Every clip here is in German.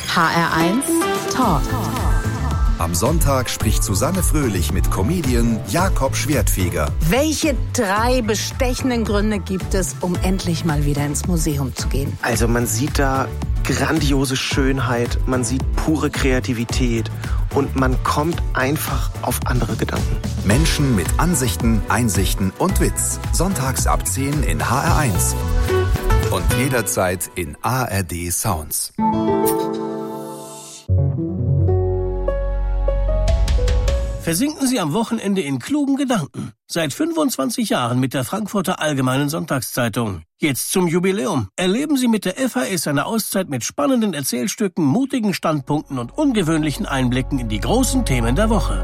HR1 Talk. Am Sonntag spricht Susanne Fröhlich mit Comedian Jakob Schwertfeger. Welche 3 bestechenden Gründe gibt es, um endlich mal wieder ins Museum zu gehen? Also man sieht da grandiose Schönheit, man sieht pure Kreativität und man kommt einfach auf andere Gedanken. Menschen mit Ansichten, Einsichten und Witz. Sonntags ab 10 in HR1. Und jederzeit in ARD Sounds. Versinken Sie am Wochenende in klugen Gedanken. Seit 25 Jahren mit der Frankfurter Allgemeinen Sonntagszeitung. Jetzt zum Jubiläum. Erleben Sie mit der FAS eine Auszeit mit spannenden Erzählstücken, mutigen Standpunkten und ungewöhnlichen Einblicken in die großen Themen der Woche.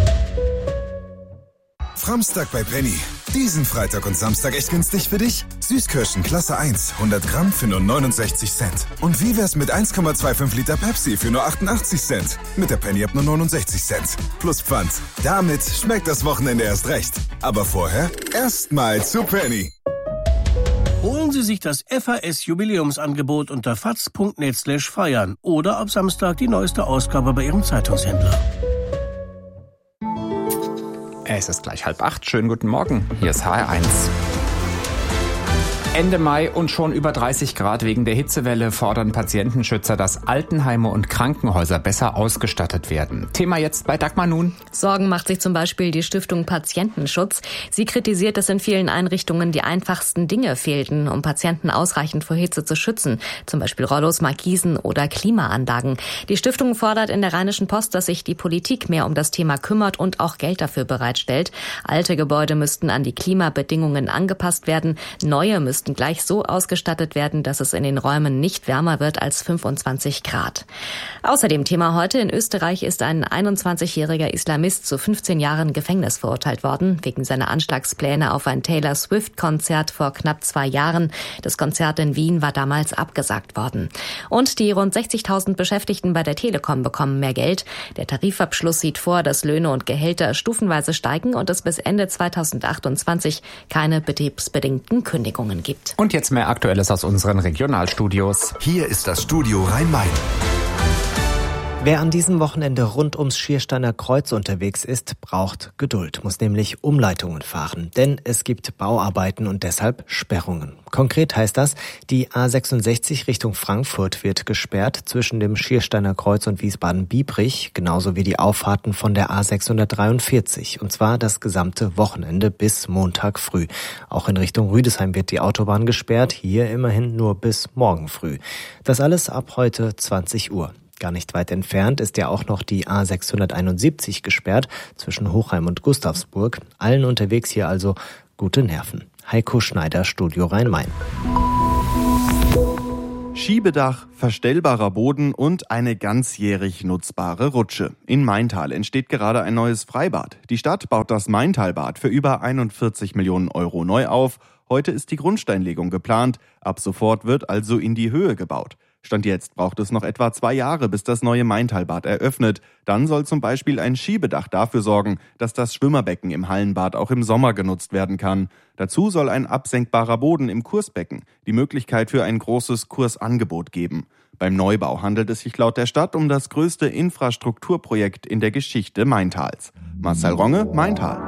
Framstag bei Penny. Diesen Freitag und Samstag echt günstig für dich? Süßkirschen Klasse 1, 100 Gramm für nur 69 Cent. Und wie wär's mit 1,25 Liter Pepsi für nur 88 Cent? Mit der Penny ab nur 69 Cent. Plus Pfand. Damit schmeckt das Wochenende erst recht. Aber vorher erstmal zu Penny. Holen Sie sich das FAS-Jubiläumsangebot unter faz.net/feiern oder ab Samstag die neueste Ausgabe bei Ihrem Zeitungshändler. Es ist gleich 7:30. Schönen guten Morgen. Hier ist HR1. Ende Mai und schon über 30 Grad wegen der Hitzewelle fordern Patientenschützer, dass Altenheime und Krankenhäuser besser ausgestattet werden. Thema jetzt bei Dagmar Nun. Sorgen macht sich zum Beispiel die Stiftung Patientenschutz. Sie kritisiert, dass in vielen Einrichtungen die einfachsten Dinge fehlten, um Patienten ausreichend vor Hitze zu schützen. Zum Beispiel Rollos, Markisen oder Klimaanlagen. Die Stiftung fordert in der Rheinischen Post, dass sich die Politik mehr um das Thema kümmert und auch Geld dafür bereitstellt. Alte Gebäude müssten an die Klimabedingungen angepasst werden. Neue müssten gleich so ausgestattet werden, dass es in den Räumen nicht wärmer wird als 25 Grad. Außerdem Thema heute: In Österreich ist ein 21-jähriger Islamist zu 15 Jahren Gefängnis verurteilt worden, wegen seiner Anschlagspläne auf ein Taylor Swift-Konzert vor knapp 2 Jahren. Das Konzert in Wien war damals abgesagt worden. Und die rund 60.000 Beschäftigten bei der Telekom bekommen mehr Geld. Der Tarifabschluss sieht vor, dass Löhne und Gehälter stufenweise steigen und es bis Ende 2028 keine betriebsbedingten Kündigungen gibt. Und jetzt mehr Aktuelles aus unseren Regionalstudios. Hier ist das Studio Rhein-Main. Wer an diesem Wochenende rund ums Schiersteiner Kreuz unterwegs ist, braucht Geduld, muss nämlich Umleitungen fahren. Denn es gibt Bauarbeiten und deshalb Sperrungen. Konkret heißt das, die A66 Richtung Frankfurt wird gesperrt zwischen dem Schiersteiner Kreuz und Wiesbaden-Biebrich, genauso wie die Auffahrten von der A643. Und zwar das gesamte Wochenende bis Montag früh. Auch in Richtung Rüdesheim wird die Autobahn gesperrt, hier immerhin nur bis morgen früh. Das alles ab heute 20 Uhr. Gar nicht weit entfernt ist ja auch noch die A671 gesperrt zwischen Hochheim und Gustavsburg. Allen unterwegs hier also gute Nerven. Heiko Schneider, Studio Rhein-Main. Schiebedach, verstellbarer Boden und eine ganzjährig nutzbare Rutsche. In Maintal entsteht gerade ein neues Freibad. Die Stadt baut das Maintalbad für über 41 Millionen Euro neu auf. Heute ist die Grundsteinlegung geplant. Ab sofort wird also in die Höhe gebaut. Stand jetzt braucht es noch etwa 2 Jahre, bis das neue Maintalbad eröffnet. Dann soll zum Beispiel ein Schiebedach dafür sorgen, dass das Schwimmerbecken im Hallenbad auch im Sommer genutzt werden kann. Dazu soll ein absenkbarer Boden im Kursbecken die Möglichkeit für ein großes Kursangebot geben. Beim Neubau handelt es sich laut der Stadt um das größte Infrastrukturprojekt in der Geschichte Maintals. Marcel Ronge, Maintal.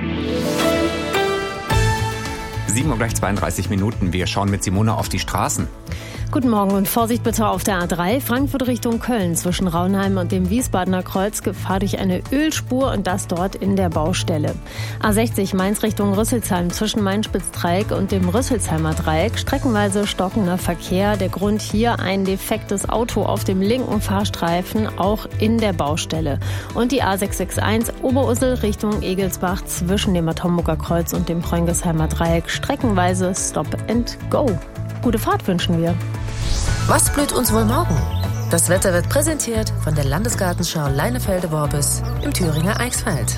7:32 Uhr. Wir schauen mit Simone auf die Straßen. Guten Morgen und Vorsicht bitte auf der A3, Frankfurt Richtung Köln, zwischen Raunheim und dem Wiesbadener Kreuz, Gefahr durch eine Ölspur und das dort in der Baustelle. A60 Mainz Richtung Rüsselsheim, zwischen Main-Spitz-Dreieck und dem Rüsselsheimer Dreieck, streckenweise stockender Verkehr. Der Grund hier: ein defektes Auto auf dem linken Fahrstreifen, auch in der Baustelle. Und die A661 Oberursel Richtung Egelsbach, zwischen dem Bad Homburger Kreuz und dem Preungesheimer Dreieck, streckenweise Stop and Go. Gute Fahrt wünschen wir. Was blüht uns wohl morgen? Das Wetter wird präsentiert von der Landesgartenschau Leinefelde-Worbis im Thüringer Eichsfeld.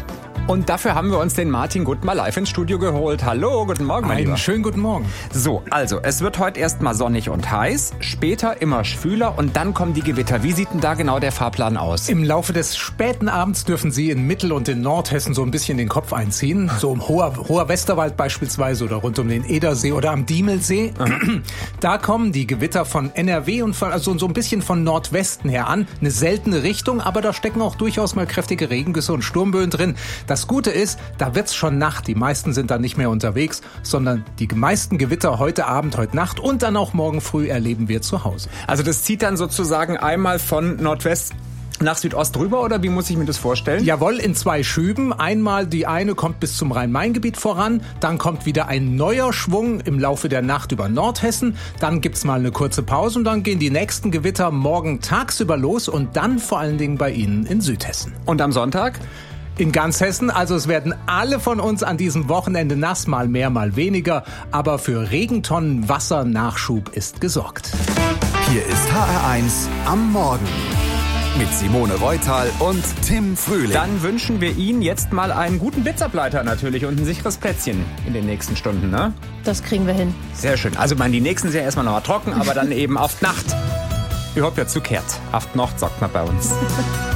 Und dafür haben wir uns den Martin Guttmer live ins Studio geholt. Hallo, guten Morgen, mein Lieber. Einen schönen guten Morgen. So, also, es wird heute erstmal sonnig und heiß, später immer schwüler und dann kommen die Gewitter. Wie sieht denn da genau der Fahrplan aus? Im Laufe des späten Abends dürfen Sie in Mittel- und in Nordhessen so ein bisschen den Kopf einziehen. So im hoher Westerwald beispielsweise oder rund um den Edersee oder am Diemelsee. Da kommen die Gewitter von NRW und also so ein bisschen von Nordwesten her an. Eine seltene Richtung, aber da stecken auch durchaus mal kräftige Regengüsse und Sturmböen drin. Das Gute ist, da wird's schon Nacht. Die meisten sind dann nicht mehr unterwegs, sondern die meisten Gewitter heute Abend, heute Nacht und dann auch morgen früh erleben wir zu Hause. Also das zieht dann sozusagen einmal von Nordwest nach Südost rüber oder wie muss ich mir das vorstellen? Jawohl, in 2 Schüben. Einmal die eine kommt bis zum Rhein-Main-Gebiet voran, dann kommt wieder ein neuer Schwung im Laufe der Nacht über Nordhessen, dann gibt's mal eine kurze Pause und dann gehen die nächsten Gewitter morgen tagsüber los und dann vor allen Dingen bei Ihnen in Südhessen. Und am Sonntag? In ganz Hessen, also es werden alle von uns an diesem Wochenende nass, mal mehr, mal weniger, aber für Regentonnen Wassernachschub ist gesorgt. Hier ist HR1 am Morgen mit Simone Reutal und Tim Frühling. Dann wünschen wir Ihnen jetzt mal einen guten Blitzableiter natürlich und ein sicheres Plätzchen in den nächsten Stunden, ne? Das kriegen wir hin. Sehr schön. Also die nächsten sind ja erstmal noch mal trocken, aber dann eben auf Nacht. Ich hoffe ja zukehrt. Auf Nacht sagt man bei uns.